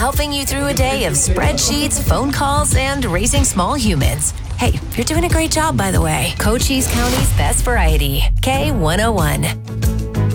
helping you through a day of spreadsheets, phone calls, and raising small humans. Hey, you're doing a great job, by the way. Cochise County's best variety. K101.